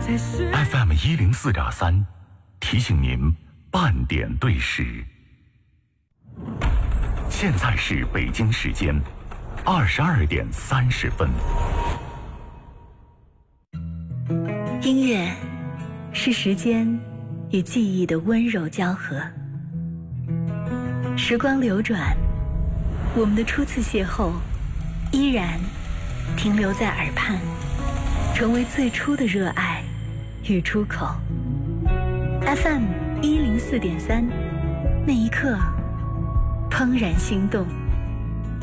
FM 104.3，提醒您半点对时。现在是北京时间22点30分。 音乐是时间与记忆的温柔交合。时光流转，我们的初次邂逅依然停留在耳畔，成为最初的热爱与出口。FM 104.3，那一刻怦然心动。